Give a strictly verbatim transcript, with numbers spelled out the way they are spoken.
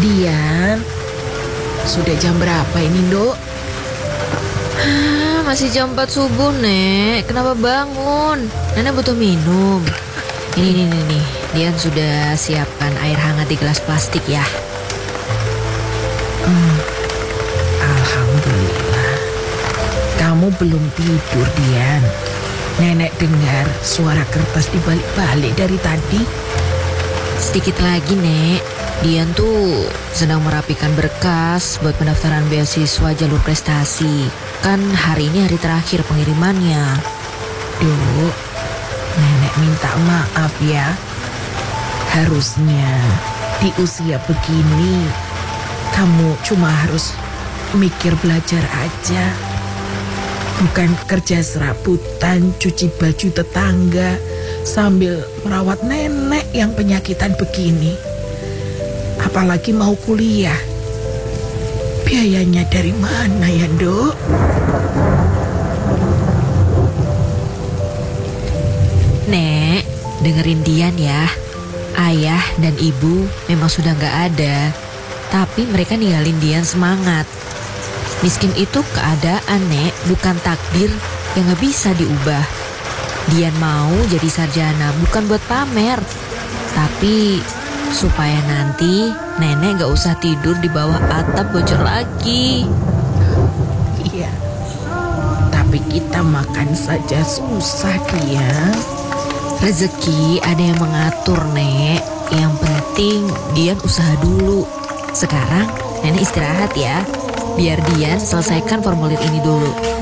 Dian, sudah jam berapa ini, Dok? Hah, masih jam empat subuh, Nek. Kenapa bangun? Nenek butuh minum. Ini, ini, ini, nih. Dian sudah siapkan air hangat di gelas plastik ya. Hmm, Alhamdulillah. Kamu belum tidur, Dian. Nenek dengar suara kertas dibalik-balik dari tadi. Sedikit lagi, Nek. Dian tuh sedang merapikan berkas buat pendaftaran beasiswa jalur prestasi. Kan hari ini hari terakhir pengirimannya. Dok, Nenek minta maaf ya. Harusnya di usia begini kamu cuma harus mikir belajar aja. Bukan kerja serabutan, cuci baju tetangga sambil merawat nenek yang penyakitan begini. Apalagi mau kuliah. Biayanya dari mana ya, Dok? Nek, dengerin Dian ya. Ayah dan ibu memang sudah gak ada, tapi mereka ninggalin Dian semangat. Miskin itu keadaan, Nek, bukan takdir yang gak bisa diubah. Dian mau jadi sarjana bukan buat pamer, tapi supaya nanti nenek gak usah tidur di bawah atap bocor lagi. Iya, tapi kita makan saja susah, Dian. Rezeki ada yang mengatur, Nek. Yang penting Dian usaha dulu. Sekarang nenek istirahat ya. Biar Dian selesaikan formulir ini dulu.